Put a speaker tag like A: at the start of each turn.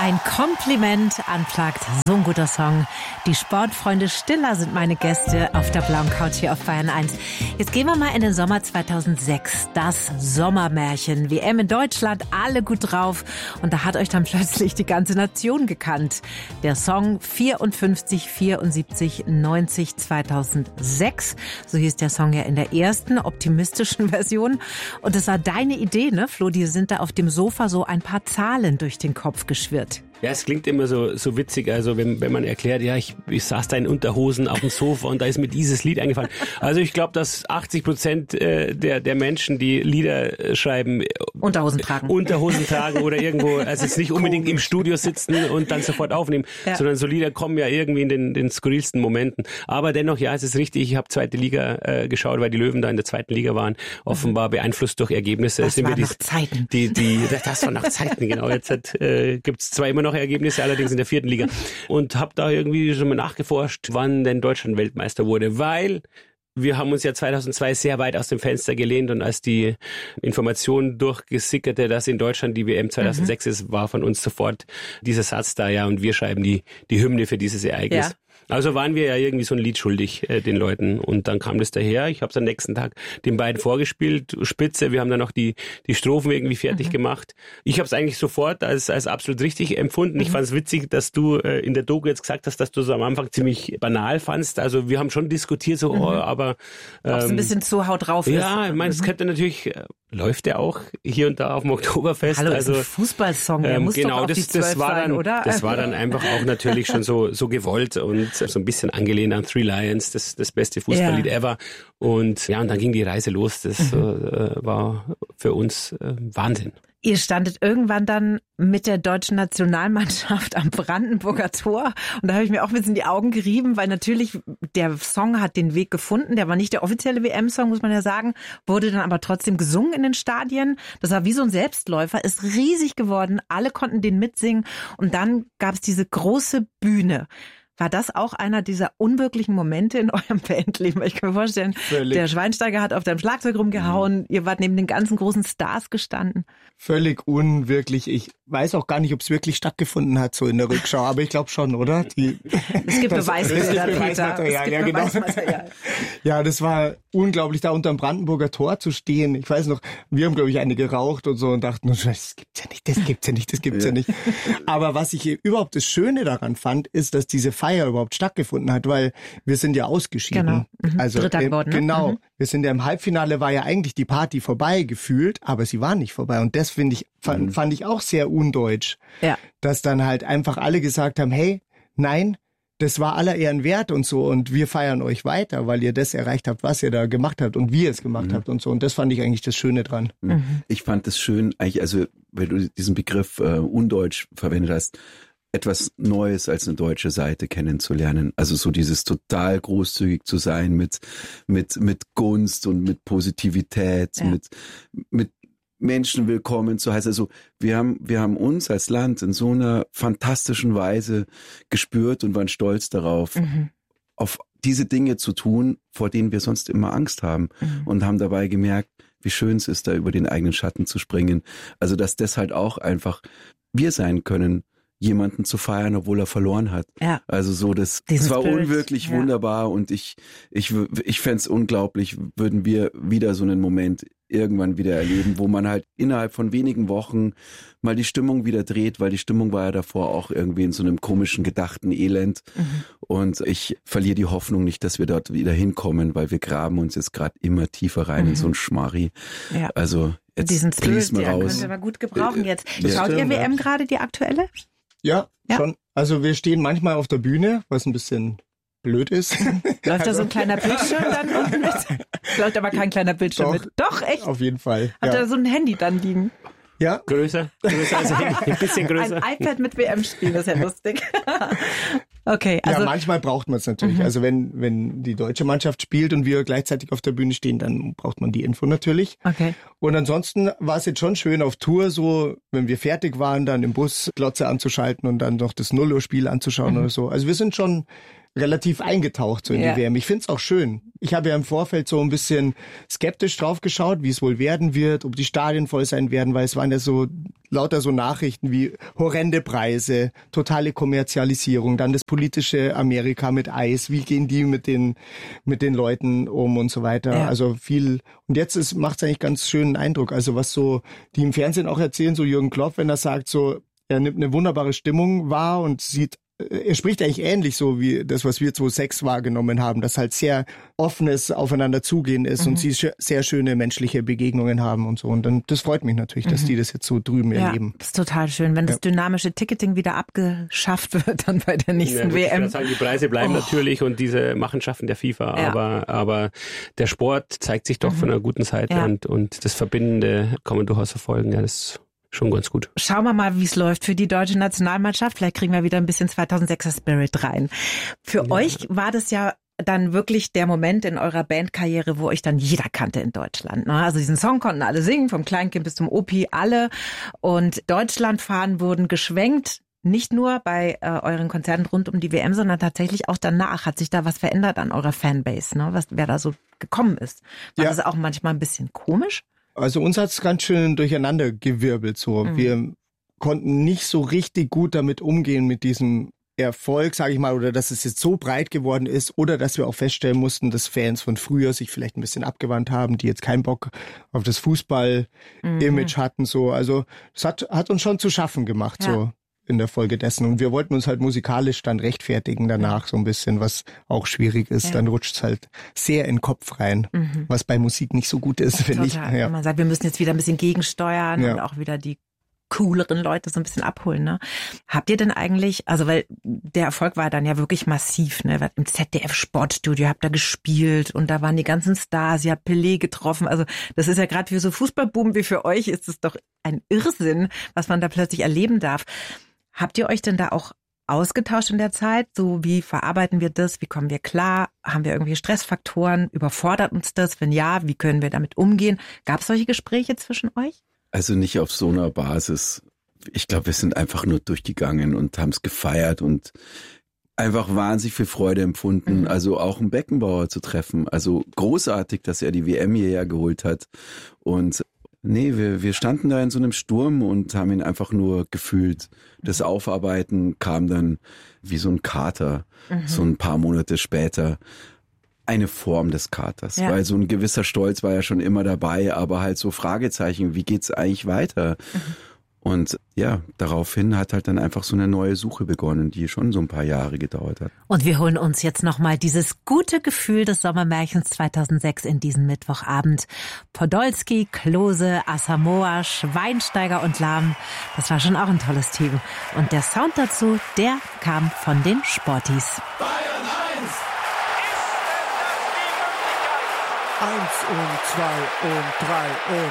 A: Ein Kompliment unplugged, so ein guter Song. Die Sportfreunde Stiller sind meine Gäste auf der blauen Couch hier auf Bayern 1. Jetzt gehen wir mal in den Sommer 2006. Das Sommermärchen. WM in Deutschland, alle gut drauf. Und da hat euch dann plötzlich die ganze Nation gekannt. Der Song 54, 74, 90, 2006. So hieß der Song ja in der ersten optimistischen Version. Und das war deine Idee, ne, Flo? Die sind da auf dem Sofa so ein paar Zahlen durch den Kopf geschwirrt.
B: Ja, es klingt immer so witzig, also wenn man erklärt, ja, ich saß da in Unterhosen auf dem Sofa und da ist mir dieses Lied eingefallen. Also ich glaube, dass 80% der Menschen, die Lieder schreiben, Unterhosen tragen oder irgendwo, also jetzt nicht unbedingt im Studio sitzen und dann sofort aufnehmen, sondern so Lieder kommen ja irgendwie in den skurrilsten Momenten. Aber dennoch, ja, es ist richtig, ich habe zweite Liga geschaut, weil die Löwen da in der zweiten Liga waren, offenbar beeinflusst durch Ergebnisse.
A: Das war noch Zeiten.
B: Das war noch Zeiten, genau. Jetzt gibt's zwar immer noch Ergebnisse, allerdings in der vierten Liga. Und habe da irgendwie schon mal nachgeforscht, wann denn Deutschland Weltmeister wurde, weil wir haben uns ja 2002 sehr weit aus dem Fenster gelehnt und als die Information durchgesickerte, dass in Deutschland die WM 2006 ist, war von uns sofort dieser Satz da, ja, und wir schreiben die Hymne für dieses Ereignis. Ja. Also waren wir ja irgendwie so ein Lied schuldig den Leuten und dann kam das daher. Ich habe es am nächsten Tag den beiden vorgespielt, Spitze. Wir haben dann noch die Strophen irgendwie fertig gemacht. Ich habe es eigentlich sofort als absolut richtig empfunden. Ich fand es witzig, dass du in der Doku jetzt gesagt hast, dass du es am Anfang ziemlich banal fandst. Also wir haben schon diskutiert, so, aber
A: ob es ein bisschen zu haut drauf ist.
B: Ja, ich meine, es könnte natürlich, läuft ja auch hier und da auf dem Oktoberfest.
A: Hallo, also, ist ein Fußballsong, der muss
B: genau,
A: doch auf die 12 sein, oder?
B: Das war dann einfach auch natürlich schon so gewollt und so ein bisschen angelehnt an Three Lions, das beste Fußballlied ever. Und ja, und dann ging die Reise los. Das war für uns Wahnsinn.
A: Ihr standet irgendwann dann mit der deutschen Nationalmannschaft am Brandenburger Tor und da habe ich mir auch ein bisschen die Augen gerieben, weil natürlich der Song hat den Weg gefunden, der war nicht der offizielle WM-Song, muss man ja sagen, wurde dann aber trotzdem gesungen in den Stadien. Das war wie so ein Selbstläufer, ist riesig geworden, alle konnten den mitsingen und dann gab es diese große Bühne. War das auch einer dieser unwirklichen Momente in eurem Bandleben? Ich kann mir vorstellen, der Schweinsteiger hat auf deinem Schlagzeug rumgehauen, ihr wart neben den ganzen großen Stars gestanden.
C: Völlig unwirklich. Ich weiß auch gar nicht, ob es wirklich stattgefunden hat, so in der Rückschau, aber ich glaube schon, oder?
A: Es gibt Beweismaterial.
C: Ja, genau. Ja, das war unglaublich, da unter dem Brandenburger Tor zu stehen. Ich weiß noch, wir haben, glaube ich, eine geraucht und so und dachten, das gibt's ja nicht. Aber was ich überhaupt das Schöne daran fand, ist, dass diese Feier überhaupt stattgefunden hat, weil wir sind ja ausgeschieden.
A: Genau.
C: Also
A: Dritter geworden, ne?
C: Genau. Wir sind ja im Halbfinale, war ja eigentlich die Party vorbei gefühlt, aber sie war nicht vorbei. Und das fand ich auch sehr undeutsch. Ja. Dass dann halt einfach alle gesagt haben, hey, nein, das war aller Ehren wert und so und wir feiern euch weiter, weil ihr das erreicht habt, was ihr da gemacht habt und wie ihr es gemacht habt und so. Und das fand ich eigentlich das Schöne dran.
D: Ich fand das schön, eigentlich, also weil du diesen Begriff undeutsch verwendet hast, etwas Neues als eine deutsche Seite kennenzulernen. Also so dieses total großzügig zu sein mit Gunst und mit Positivität, mit Menschen willkommen zu heißen. Also wir haben uns als Land in so einer fantastischen Weise gespürt und waren stolz darauf, auf diese Dinge zu tun, vor denen wir sonst immer Angst haben und haben dabei gemerkt, wie schön es ist, da über den eigenen Schatten zu springen. Also dass das halt auch einfach wir sein können, jemanden zu feiern, obwohl er verloren hat. Ja. Also so, das war unwirklich wunderbar und ich fände es unglaublich, würden wir wieder so einen Moment irgendwann wieder erleben, wo man halt innerhalb von wenigen Wochen mal die Stimmung wieder dreht, weil die Stimmung war ja davor auch irgendwie in so einem komischen, gedachten Elend. Und ich verliere die Hoffnung nicht, dass wir dort wieder hinkommen, weil wir graben uns jetzt gerade immer tiefer rein in so ein Schmarri. Ja. Also jetzt
A: diesen
D: Spirit,
A: den können wir mal gut gebrauchen jetzt. Schaut ihr WM gerade, die aktuelle?
C: Ja, schon. Also wir stehen manchmal auf der Bühne, was ein bisschen blöd ist.
A: Läuft da so ein kleiner Bildschirm dann unten mit? Läuft aber kein kleiner Bildschirm mit. Doch, echt?
C: Auf jeden Fall.
A: Habt ihr da so ein Handy dann liegen?
C: Ja.
B: Größer als ein bisschen größer.
A: Ein iPad mit WM-Spiel, das ist ja lustig. Okay, also.
C: Ja, manchmal braucht man es natürlich. Also wenn die deutsche Mannschaft spielt und wir gleichzeitig auf der Bühne stehen, dann braucht man die Info natürlich.
A: Okay.
C: Und ansonsten war es jetzt schon schön auf Tour, so, wenn wir fertig waren, dann im Bus Glotze anzuschalten und dann noch das 0 Uhr Spiel anzuschauen oder so. Also wir sind schon relativ eingetaucht so in die WM. Ich find's auch schön. Ich habe ja im Vorfeld so ein bisschen skeptisch drauf geschaut, wie es wohl werden wird, ob die Stadien voll sein werden, weil es waren ja so lauter so Nachrichten wie horrende Preise, totale Kommerzialisierung, dann das politische Amerika mit Eis, wie gehen die mit den Leuten um und so weiter. Ja. Also viel. Und jetzt macht's eigentlich ganz schönen Eindruck. Also was so die im Fernsehen auch erzählen, so Jürgen Klopp, wenn er sagt so, er nimmt eine wunderbare Stimmung wahr und er spricht eigentlich ähnlich so wie das, was wir 2006 wahrgenommen haben, dass halt sehr offenes Aufeinander zugehen ist und sie sehr schöne menschliche Begegnungen haben und so. Und dann, das freut mich natürlich, dass die das jetzt so drüben erleben.
A: Das ist total schön. Wenn das dynamische Ticketing wieder abgeschafft wird, dann bei der nächsten WM.
B: Ich sagen, die Preise bleiben natürlich und diese Machenschaften der FIFA, aber der Sport zeigt sich doch von einer guten Seite und das Verbindende kann man durchaus verfolgen. Ja, das schon ganz gut.
A: Schauen wir mal, wie es läuft für die deutsche Nationalmannschaft. Vielleicht kriegen wir wieder ein bisschen 2006er Spirit rein. Für euch war das ja dann wirklich der Moment in eurer Bandkarriere, wo euch dann jeder kannte in Deutschland. Also diesen Song konnten alle singen, vom Kleinkind bis zum Opi, alle. Und Deutschlandfahnen wurden geschwenkt. Nicht nur bei euren Konzerten rund um die WM, sondern tatsächlich auch danach. Hat sich da was verändert an eurer Fanbase, ne? Wer da so gekommen ist. War das auch manchmal ein bisschen komisch?
C: Also uns hat's ganz schön durcheinander gewirbelt so. Wir konnten nicht so richtig gut damit umgehen mit diesem Erfolg, sage ich mal, oder dass es jetzt so breit geworden ist oder dass wir auch feststellen mussten, dass Fans von früher sich vielleicht ein bisschen abgewandt haben, die jetzt keinen Bock auf das Fußball-Image hatten. So. Also es hat uns schon zu schaffen gemacht so in der Folge dessen. Und wir wollten uns halt musikalisch dann rechtfertigen danach so ein bisschen, was auch schwierig ist. Ja. Dann rutscht es halt sehr in den Kopf rein, was bei Musik nicht so gut ist, finde ich.
A: Ja. Man sagt, wir müssen jetzt wieder ein bisschen gegensteuern und auch wieder die cooleren Leute so ein bisschen abholen, ne? Habt ihr denn eigentlich, also weil der Erfolg war dann ja wirklich massiv, ne? Im ZDF-Sportstudio habt ihr gespielt und da waren die ganzen Stars, ihr habt Pelé getroffen, also das ist ja gerade für so Fußballbuben wie für euch ist es doch ein Irrsinn, was man da plötzlich erleben darf. Habt ihr euch denn da auch ausgetauscht in der Zeit? So, wie verarbeiten wir das? Wie kommen wir klar? Haben wir irgendwie Stressfaktoren? Überfordert uns das? Wenn ja, wie können wir damit umgehen? Gab es solche Gespräche zwischen euch?
D: Also nicht auf so einer Basis. Ich glaube, wir sind einfach nur durchgegangen und haben es gefeiert und einfach wahnsinnig viel Freude empfunden. Also auch einen Beckenbauer zu treffen. Also großartig, dass er die WM hierher geholt hat. Und nee, wir standen da in so einem Sturm und haben ihn einfach nur gefühlt. Das Aufarbeiten kam dann wie so ein Kater, so ein paar Monate später. Eine Form des Katers, weil so ein gewisser Stolz war ja schon immer dabei, aber halt so Fragezeichen, wie geht's eigentlich weiter? Und ja, daraufhin hat halt dann einfach so eine neue Suche begonnen, die schon so ein paar Jahre gedauert hat.
A: Und wir holen uns jetzt nochmal dieses gute Gefühl des Sommermärchens 2006 in diesen Mittwochabend. Podolski, Klose, Asamoah, Schweinsteiger und Lahm. Das war schon auch ein tolles Team. Und der Sound dazu, der kam von den Sportis.
E: Bayern 1!
C: 1 und 2 und 3 und